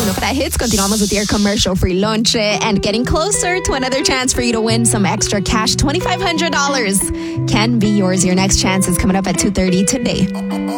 1 para Hits. Continuamos with your commercial-free lunch and getting closer to another chance for you to win some extra cash. $2,500 can be yours. Your next chance is coming up at 2:30 today.